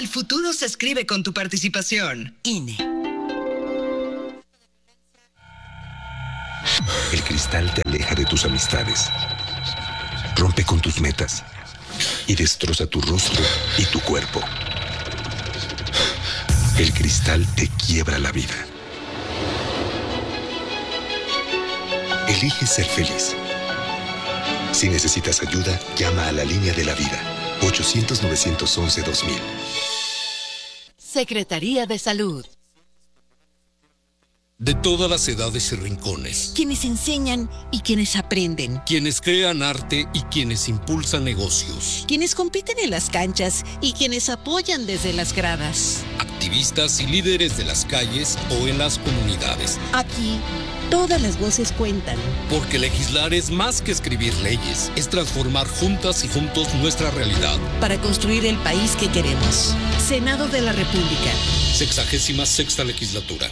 El futuro se escribe con tu participación. INE. El cristal te aleja de tus amistades, rompe con tus metas y destroza tu rostro y tu cuerpo. El cristal te quiebra la vida. Elige ser feliz. Si necesitas ayuda, llama a la línea de la vida. 800-911-2000. Secretaría de Salud. De todas las edades y rincones. Quienes enseñan y quienes aprenden. Quienes crean arte y quienes impulsan negocios. Quienes compiten en las canchas y quienes apoyan desde las gradas. Activistas y líderes de las calles o en las comunidades. Aquí, todas las voces cuentan. Porque legislar es más que escribir leyes. Es transformar juntas y juntos nuestra realidad. Para construir el país que queremos. Senado de la República. 66ª legislatura.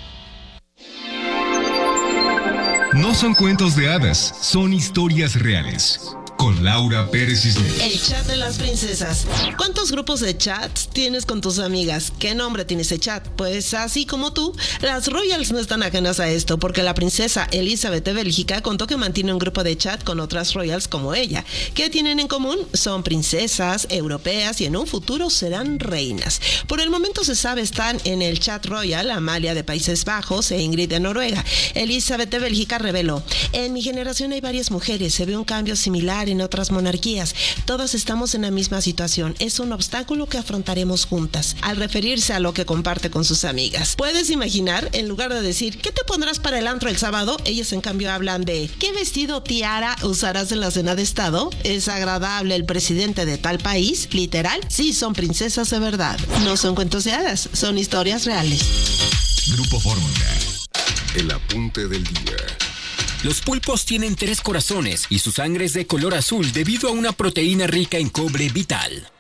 No son cuentos de hadas, son historias reales. Con Laura Pérez Cisneros. El chat de las princesas. ¿Cuántos grupos de chats tienes con tus amigas? ¿Qué nombre tiene ese chat? Pues así como tú, las royals no están ajenas a esto, porque la princesa Elizabeth de Bélgica contó que mantiene un grupo de chat con otras royals como ella. ¿Qué tienen en común? Son princesas europeas y en un futuro serán reinas. Por el momento se sabe están en el chat royal Amalia de Países Bajos e Ingrid de Noruega. Elizabeth de Bélgica reveló: en mi generación hay varias mujeres, se ve un cambio similar en otras monarquías. Todas estamos en la misma situación. Es un obstáculo que afrontaremos juntas. Al referirse a lo que comparte con sus amigas. ¿Puedes imaginar? En lugar de decir ¿qué te pondrás para el antro el sábado? Ellas en cambio hablan de ¿qué vestido tiara usarás en la cena de estado? ¿Es agradable el presidente de tal país? Literal, sí, son princesas de verdad. No son cuentos de hadas, son historias reales. Grupo Fórmula. El apunte del día. Los pulpos tienen 3 corazones y su sangre es de color azul debido a una proteína rica en cobre vital.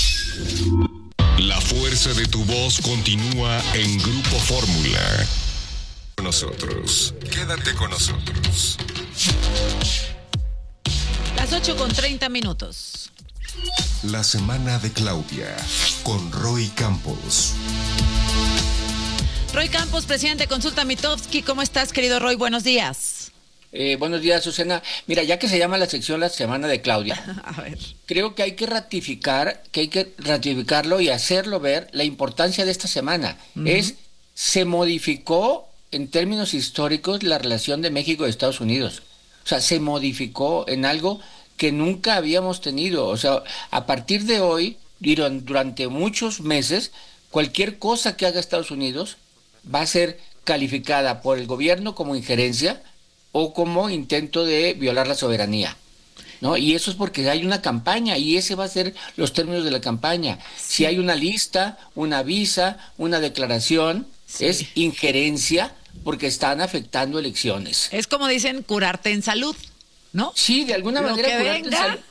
La fuerza de tu voz continúa en Grupo Fórmula. Con nosotros. Quédate con nosotros. Las 8:30. La semana de Claudia con Roy Campos. Roy Campos, presidente de Consulta Mitofsky. ¿Cómo estás, querido Roy? Buenos días. Buenos días, Susana. Mira, ya que se llama la sección La Semana de Claudia, A ver. creo que hay que ratificarlo y hacerlo ver la importancia de esta semana. Se modificó en términos históricos la relación de México y Estados Unidos. O sea, se modificó en algo que nunca habíamos tenido. O sea, a partir de hoy, durante muchos meses, cualquier cosa que haga Estados Unidos va a ser calificada por el gobierno como injerencia o como intento de violar la soberanía, ¿no? Y eso es porque hay una campaña y ese va a ser los términos de la campaña. Si hay una lista, una visa, una declaración, es injerencia porque están afectando elecciones. Es como dicen, curarte en salud, ¿no? Sí, de alguna manera que curarte en salud.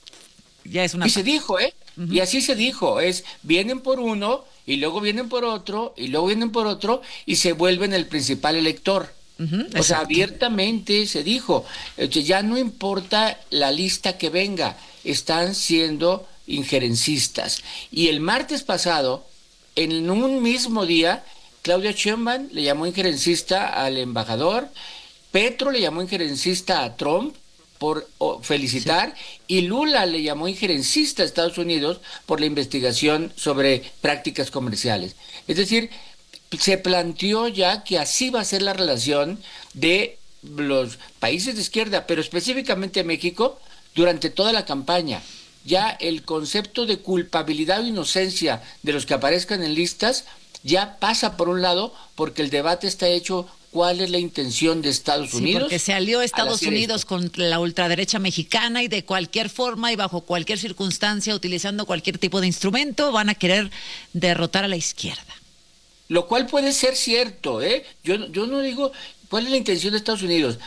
Ya es una... Y se dijo, y así se dijo, vienen por uno y luego vienen por otro y luego vienen por otro y se vuelven el principal elector. O sea, abiertamente se dijo, ya no importa la lista que venga, están siendo injerencistas. Y el martes pasado, en un mismo día, Claudia Sheinbaum le llamó injerencista al embajador, Petro le llamó injerencista a Trump por felicitar, y Lula le llamó injerencista a Estados Unidos por la investigación sobre prácticas comerciales. Es decir, se planteó ya que así va a ser la relación de los países de izquierda, pero específicamente México, durante toda la campaña. Ya el concepto de culpabilidad o inocencia de los que aparezcan en listas ya pasa por un lado, porque el debate está hecho cuál es la intención de Estados Unidos. Porque se alió Estados Unidos esto con la ultraderecha mexicana y de cualquier forma y bajo cualquier circunstancia, utilizando cualquier tipo de instrumento, van a querer derrotar a la izquierda. Lo cual puede ser cierto, Yo no digo cuál es la intención de Estados Unidos.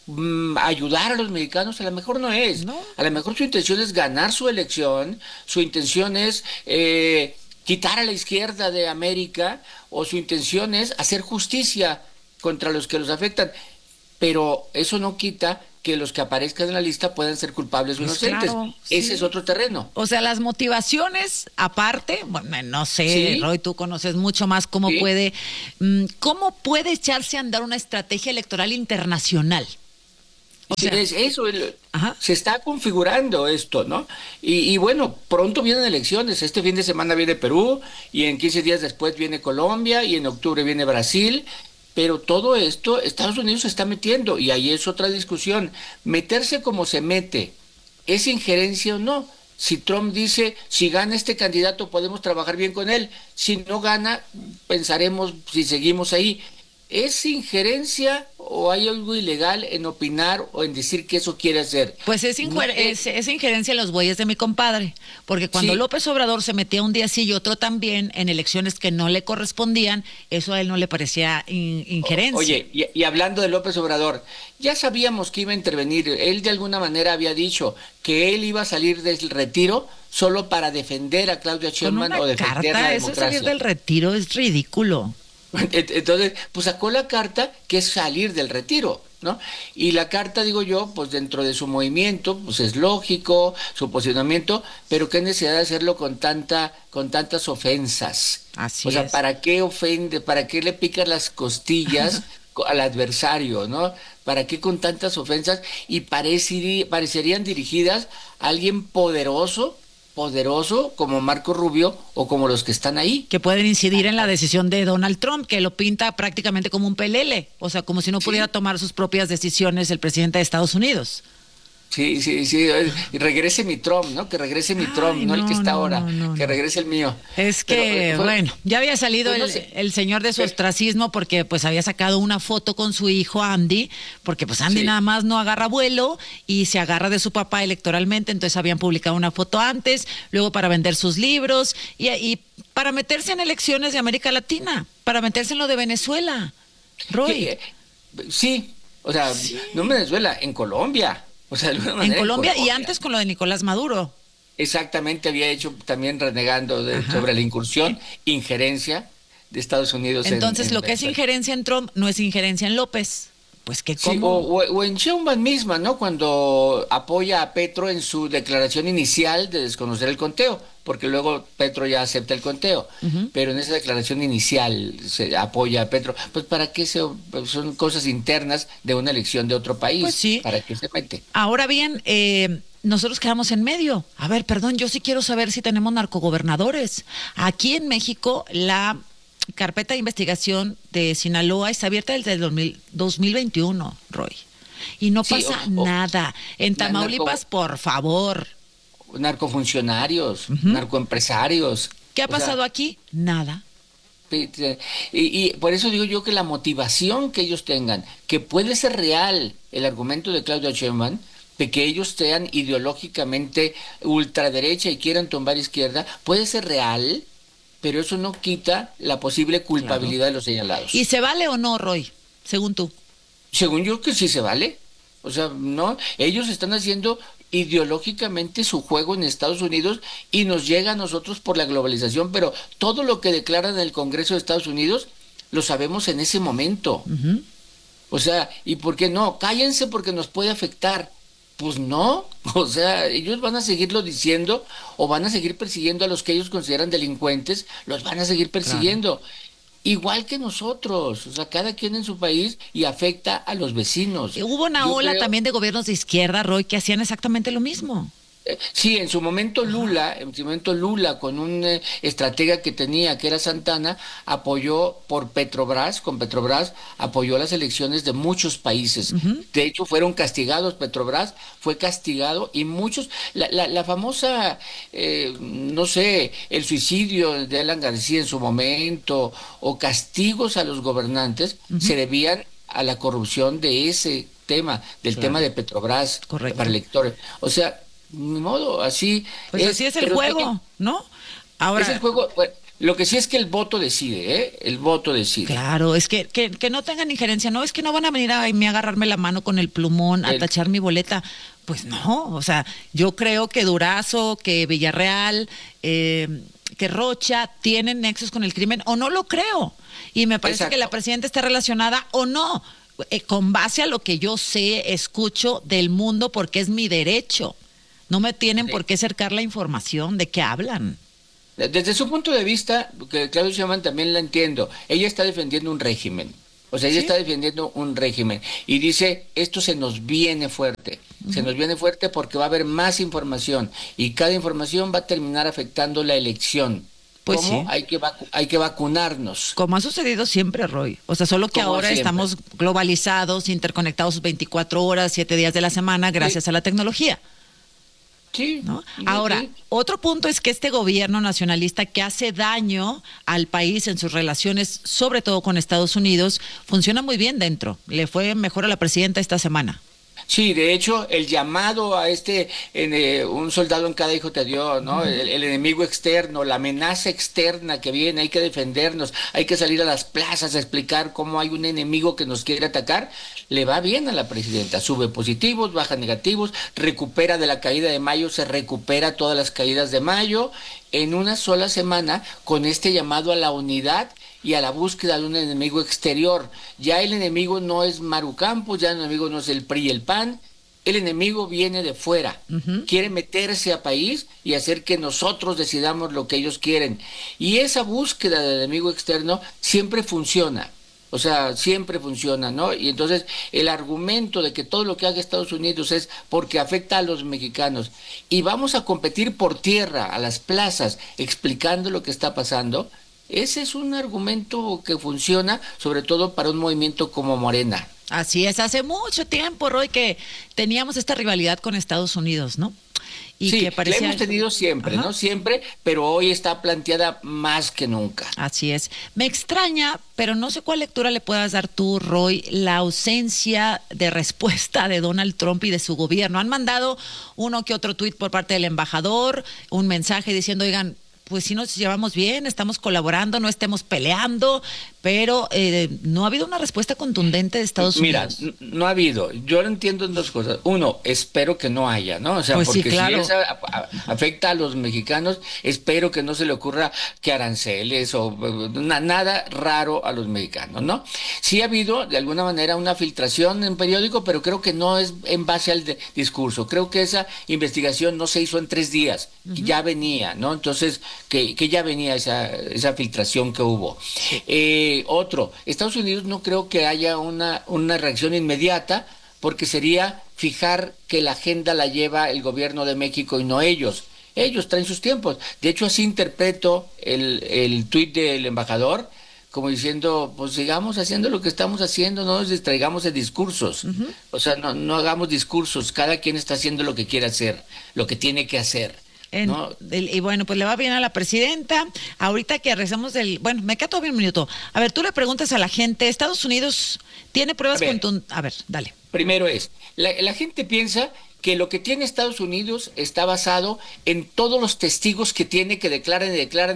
Ayudar a los mexicanos a lo mejor no es. ¿No? A lo mejor su intención es ganar su elección, su intención es quitar a la izquierda de América, o su intención es hacer justicia contra los que los afectan. Pero eso no quita que los que aparezcan en la lista puedan ser culpables o Pues inocentes. claro, Ese sí. es otro terreno. O sea, las motivaciones, aparte, bueno, no sé, Sí. Roy, tú conoces mucho más cómo Sí. cómo puede echarse a andar una estrategia electoral internacional. O Sí, sea, es eso, Ajá. se está configurando esto, ¿no? Y bueno, pronto vienen elecciones. Este fin de semana viene Perú, y en 15 días después viene Colombia, y en octubre viene Brasil. Pero todo esto, Estados Unidos se está metiendo, y ahí es otra discusión. Meterse como se mete, ¿es injerencia o no? Si Trump dice, si gana este candidato podemos trabajar bien con él, si no gana, pensaremos si seguimos ahí. ¿Es injerencia o hay algo ilegal en opinar o en decir que eso quiere hacer? pues es injerencia en los bueyes de mi compadre, porque cuando Sí. López Obrador se metía un día sí y otro también en elecciones que no le correspondían, eso a él no le parecía injerencia. Oye, y hablando de López Obrador, ya sabíamos que iba a intervenir. Él de alguna manera había dicho que él iba a salir del retiro solo para defender a Claudia Con Sheinbaum una o defender la carta, eso de salir democracia. del retiro es ridículo. Entonces, pues sacó la carta que es salir del retiro, ¿no? Y la carta, digo yo, pues dentro de su movimiento, pues es lógico, su posicionamiento, pero qué necesidad de hacerlo con tantas ofensas. Así O sea, es. ¿para qué ofende, para qué le picas las costillas al adversario, ¿no? ¿Para qué con tantas ofensas? Y parecerían dirigidas a alguien poderoso como Marco Rubio o como los que están ahí. Que pueden incidir en la decisión de Donald Trump, que lo pinta prácticamente como un pelele, o sea, como si no pudiera tomar sus propias decisiones el presidente de Estados Unidos. Sí. Y regrese mi Trump, ¿no? Que regrese mi Trump, no el que está ahora, que regrese el mío. Es que, bueno, ya había salido pues no sé. el señor de su ostracismo porque pues había sacado una foto con su hijo Andy, porque pues Andy Sí. nada más no agarra vuelo y se agarra de su papá electoralmente, entonces habían publicado una foto antes, luego para vender sus libros y para meterse en elecciones de América Latina, para meterse en lo de Venezuela. Roy. Sí, o sea, no en Venezuela, en Colombia. O sea, de alguna En manera Colombia y antes con lo de Nicolás Maduro. Exactamente, había hecho también renegando sobre la injerencia de Estados Unidos. Entonces, lo que es injerencia en Trump no es injerencia en López. Pues que Sí, cómo. o en Sheinbaum misma, ¿no? Cuando apoya a Petro en su declaración inicial de desconocer el conteo, porque luego Petro ya acepta el conteo, pero en esa declaración inicial se apoya a Petro. Pues ¿para qué son cosas internas de una elección de otro país? Pues sí. ¿Para qué se mete? Ahora bien, nosotros quedamos en medio. A ver, perdón, yo sí quiero saber si tenemos narcogobernadores. Aquí en México, la carpeta de investigación de Sinaloa está abierta desde el 2021, Roy. Y no Sí, pasa nada. En na- Tamaulipas, narco- por favor. Narcofuncionarios, narcoempresarios. ¿Qué ha O sea, pasado aquí? Nada. y por eso digo yo que la motivación que ellos tengan, que puede ser real el argumento de Claudia Sheinbaum, de que ellos sean ideológicamente ultraderecha y quieran tumbar izquierda, puede ser real, pero eso no quita la posible culpabilidad de los señalados. ¿Y se vale o no, Roy? Según tú. Según yo que sí se vale. O sea, no, ellos están haciendo ideológicamente su juego en Estados Unidos y nos llega a nosotros por la globalización, pero todo lo que declaran en el Congreso de Estados Unidos lo sabemos en ese momento. O sea, ¿y por qué no? Cállense porque nos puede afectar. Pues no, o sea, ellos van a seguirlo diciendo o van a seguir persiguiendo a los que ellos consideran delincuentes, los van a seguir persiguiendo. Igual que nosotros, o sea, cada quien en su país y afecta a los vecinos. Hubo una Yo ola creo- también de gobiernos de izquierda, Roy, que hacían exactamente lo mismo. Sí, en su momento Lula con un estratega que tenía, que era Santana, apoyó con Petrobras, apoyó las elecciones de muchos países. De hecho, fueron castigados, Petrobras fue castigado y muchos, la famosa, no sé, el suicidio de Alan García en su momento, o castigos a los gobernantes, se debían a la corrupción de ese tema, del tema de Petrobras, Correcto. para electores. O sea, ni modo, así Pues así es el pero juego, ¿no? Ahora, es el juego. Bueno, lo que sí es que el voto decide, ¿eh? El voto decide. claro, es que no tengan injerencia, no, es que no van a venir a mí a agarrarme la mano con el plumón, a tachar mi boleta. Pues no, o sea, yo creo que Durazo, que Villarreal, que Rocha tienen nexos con el crimen, o no lo creo. Y me parece Exacto. que la presidenta está relacionada o no con base a lo que yo sé, escucho del mundo, porque es mi derecho. No me tienen por qué cercar la información. ¿De qué hablan? Desde su punto de vista, que Claudia Sheinbaum también la entiendo, ella está defendiendo un régimen. O sea, ella está defendiendo un régimen y dice, esto se nos viene fuerte. Se nos viene fuerte porque va a haber más información y cada información va a terminar afectando la elección. Pues ¿Cómo? sí. Hay que vacunarnos. Como ha sucedido siempre, Roy. O sea, solo que ahora estamos globalizados, interconectados 24 horas, 7 días de la semana, gracias a la tecnología. Sí. ¿No? Ahora, otro punto es que este gobierno nacionalista que hace daño al país en sus relaciones, sobre todo con Estados Unidos, funciona muy bien dentro. Le fue mejor a la presidenta esta semana. Sí, de hecho, el llamado a un soldado en cada hijo te dio, ¿no? El enemigo externo, la amenaza externa que viene, hay que defendernos, hay que salir a las plazas a explicar cómo hay un enemigo que nos quiere atacar, le va bien a la presidenta, sube positivos, baja negativos, recupera de la caída de mayo, se recupera todas las caídas de mayo, en una sola semana, con este llamado a la unidad y a la búsqueda de un enemigo exterior. Ya el enemigo no es Maru Campos, ya el enemigo no es el PRI y el PAN, el enemigo viene de fuera, quiere meterse a país y hacer que nosotros decidamos lo que ellos quieren. Y esa búsqueda del enemigo externo siempre funciona. O sea, siempre funciona, ¿no? Y entonces el argumento de que todo lo que haga Estados Unidos es porque afecta a los mexicanos y vamos a competir por tierra, a las plazas, explicando lo que está pasando, ese es un argumento que funciona, sobre todo para un movimiento como Morena. Así es, hace mucho tiempo, Roy, que teníamos esta rivalidad con Estados Unidos, ¿no? Y sí, que parecía... la hemos tenido siempre, ¿no? Siempre, pero hoy está planteada más que nunca. Así es. Me extraña, pero no sé cuál lectura le puedas dar tú, Roy, la ausencia de respuesta de Donald Trump y de su gobierno. Han mandado uno que otro tuit por parte del embajador, un mensaje diciendo, oigan, pues sí nos llevamos bien, estamos colaborando, no estemos peleando, pero no ha habido una respuesta contundente de Estados Unidos. Mira, no ha habido. Yo lo entiendo en dos cosas. Uno, espero que no haya, ¿no? O sea, pues porque sí, claro. si eso afecta a los mexicanos, espero que no se le ocurra que aranceles o nada raro a los mexicanos, ¿no? Sí ha habido, de alguna manera, una filtración en periódico, pero creo que no es en base al discurso. Creo que esa investigación no se hizo en 3 días, ya venía, ¿no? Entonces, que ya venía esa filtración que hubo. Otro, Estados Unidos no creo que haya una reacción inmediata, porque sería fijar que la agenda la lleva el gobierno de México y no ellos. Ellos traen sus tiempos. De hecho, así interpreto el tuit del embajador, como diciendo, pues sigamos haciendo lo que estamos haciendo, no nos distraigamos de discursos. O sea, no hagamos discursos, cada quien está haciendo lo que quiere hacer, lo que tiene que hacer. ¿No? Y bueno, pues le va bien a la presidenta. Ahorita que regresamos bueno, me queda todavía un minuto. A ver, tú le preguntas a la gente, ¿Estados Unidos tiene pruebas contundentes? A ver, dale. Primero la gente piensa que lo que tiene Estados Unidos está basado en todos los testigos que tiene, que declaran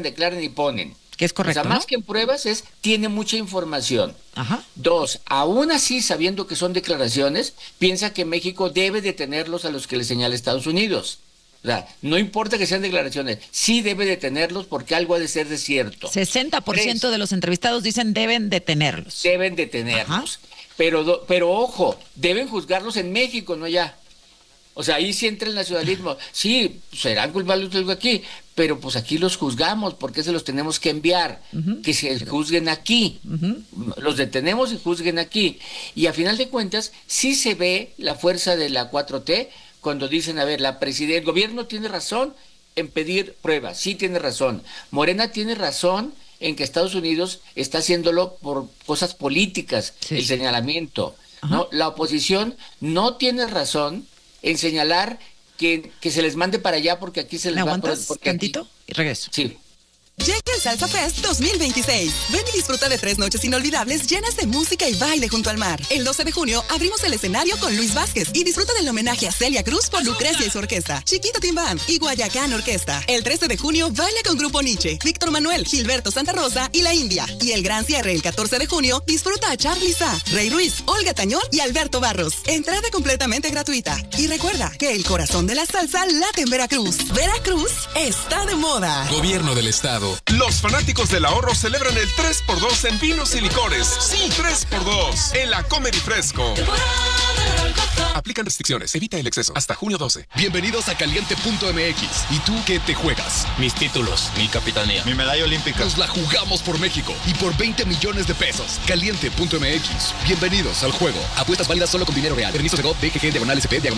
y ponen. Que es correcto, o sea, más ¿no? que en pruebas tiene mucha información. Ajá. 2, aún así, sabiendo que son declaraciones, piensa que México debe detenerlos a los que le señala Estados Unidos. O sea, no importa que sean declaraciones, sí debe detenerlos porque algo ha de ser de cierto. 60% de los entrevistados dicen deben detenerlos. Deben detenerlos. Pero ojo, deben juzgarlos en México, no allá. O sea, ahí sí entra el nacionalismo. Sí, serán culpables algo aquí, pero pues aquí los juzgamos, porque se los tenemos que enviar, que se juzguen aquí. Los detenemos y juzguen aquí. Y a final de cuentas, sí se ve la fuerza de la 4T, cuando dicen, a ver, el gobierno tiene razón en pedir pruebas, sí tiene razón. Morena tiene razón en que Estados Unidos está haciéndolo por cosas políticas, el señalamiento, ¿no? La oposición no tiene razón en señalar que se les mande para allá porque aquí se les va a... ¿Me aguantas tantito? Y regreso. Sí. Llega el Salsa Fest 2026. Ven y disfruta de 3 noches inolvidables llenas de música y baile junto al mar. El 12 de junio abrimos el escenario con Luis Vázquez y disfruta del homenaje a Celia Cruz por Lucrecia y su orquesta, Chiquita Team Band y Guayacán Orquesta. El 13 de junio baila con Grupo Nietzsche, Víctor Manuel, Gilberto Santa Rosa y La India. Y el gran cierre el 14 de junio disfruta a Charly Sa, Rey Ruiz, Olga Tañón y Alberto Barros. Entrada completamente gratuita. Y recuerda que el corazón de la salsa late en Veracruz. Veracruz está de moda. Gobierno del Estado. pasado. Los fanáticos del ahorro celebran el 3x2 en vinos y licores. Sí, 3x2 en la Comer y Fresco. Aplican restricciones, evita el exceso. Hasta junio 12. Bienvenidos a Caliente.mx. ¿Y tú qué te juegas? Mis títulos, mi capitanía, mi medalla olímpica. Nos la jugamos por México y por 20 millones de pesos. Caliente.mx. Bienvenidos al juego. Apuestas válidas solo con dinero real. Permiso de GOV, BGG, /SP,